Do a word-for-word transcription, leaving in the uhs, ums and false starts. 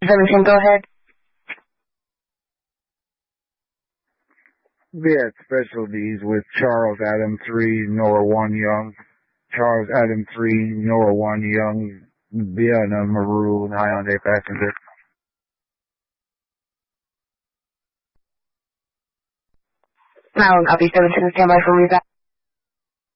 seventeen, go ahead. We had specialties with Charles Adam three, Nora one Young. Charles Adam three, Nora one Young, Vienna Maroon, Hyundai passenger. Now, copy seventeen, stand by for reback.